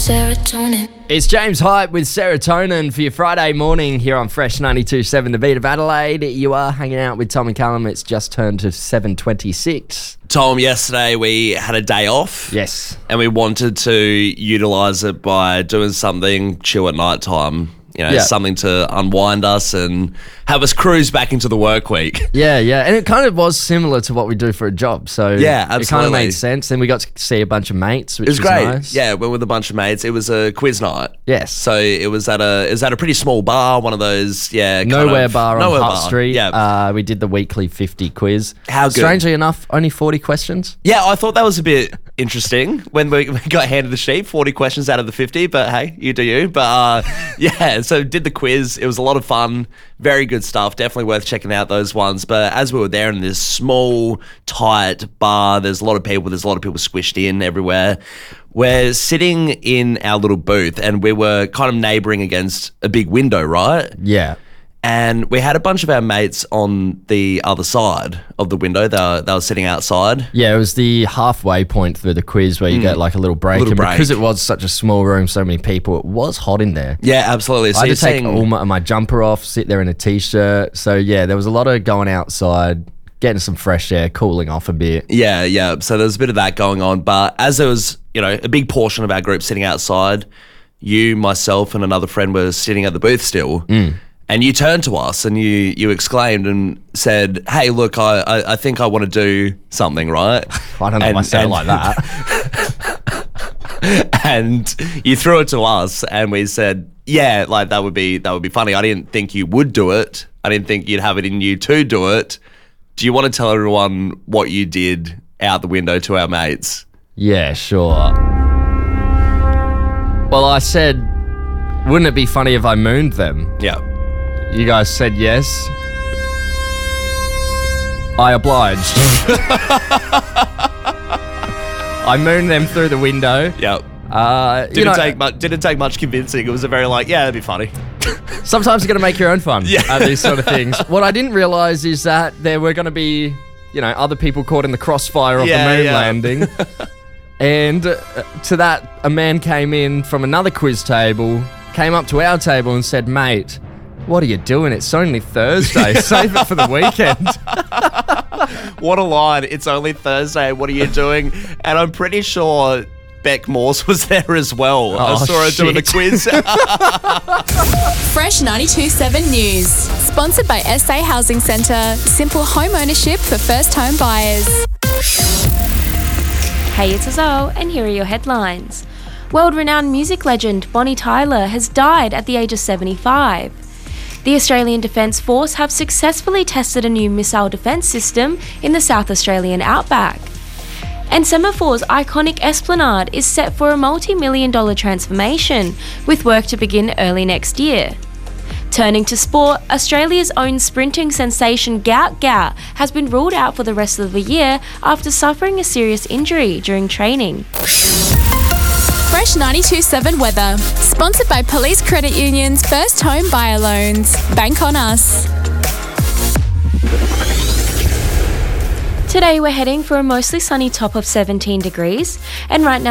serotonin. It's James Hype with Serotonin for your Friday morning here on Fresh 92.7 The Beat of Adelaide. You are hanging out with Tom and Callum. It's just turned to 7:26. Tom, yesterday we had a day off. Yes. And we wanted to utilise it by doing something chill at night time. You know, Yeah. something to unwind us and have us cruise back into the work week. Yeah. And it kind of was similar to what we do for a job. So Yeah, it kind of absolutely. made sense. Then we got to see a bunch of mates, which It was was great. nice. Yeah, went with a bunch of mates. It was a quiz night. Yes. So it was at a pretty small bar, one of those, Nowhere bar on Nowhere Hutt bar. Street. Yeah. We did the weekly 50 quiz. How good. Strangely enough, only 40 questions. Yeah, I thought that was a bit interesting when we got handed the sheet, 40 questions out of the 50, but hey, you do you. But yeah, so did the quiz. It was a lot of fun, very good stuff, definitely worth checking out those ones. But as we were there in this small, tight bar, there's a lot of people squished in everywhere. We're sitting in our little booth and we were kind of neighbouring against a big window, right? Yeah. And we had a bunch of our mates on the other side of the window. They were sitting outside. Yeah, it was the halfway point through the quiz where you get like a little break. Little And break. because it was such a small room, so many people, it was hot in there. Yeah, absolutely. So I had you're to take saying- all my jumper off, sit there in a t-shirt. So yeah, there was a lot of going outside, getting some fresh air, cooling off a bit. Yeah. So there was a bit of that going on. But as there was, a big portion of our group sitting outside, you, myself, and another friend were sitting at the booth still. And you turned to us and you exclaimed and said, "Hey, look, I think I want to do something, right?" I don't know if I sound like that. And you threw it to us and we said, "Yeah, like that would be funny. I didn't think you would do it. I didn't think you'd have it in you to do it. Do you want to tell everyone what you did out the window to our mates?" Yeah, sure. Well, I said, wouldn't it be funny if I mooned them? Yeah. You guys said yes. I obliged. I mooned them through the window. Yeah. Didn't take much convincing. It was a very that'd be funny. Sometimes you got to make your own fun Yeah. at these sort of things. What I didn't realise is that there were going to be, other people caught in the crossfire of the moon landing. And to that, a man came in from another quiz table, came up to our table and said, "Mate, what are you doing? It's only Thursday. Save it for the weekend." What a line. It's only Thursday. What are you doing? And I'm pretty sure Beck Morse was there as well. I saw her doing the shit. quiz. Fresh 92.7 News. Sponsored by SA Housing Centre. Simple home ownership for first home buyers. Hey, it's Azal, and here are your headlines. World-renowned music legend Bonnie Tyler has died at the age of 75. The Australian Defence Force have successfully tested a new missile defence system in the South Australian outback. And Semaphor's iconic Esplanade is set for a multi-million-dollar transformation, with work to begin early next year. Turning to sport, Australia's own sprinting sensation Gout has been ruled out for the rest of the year after suffering a serious injury during training. Fresh 92.7 weather. Sponsored by Police Credit Union's first home buyer loans. Bank on us. Today we're heading for a mostly sunny top of 17 degrees, and right now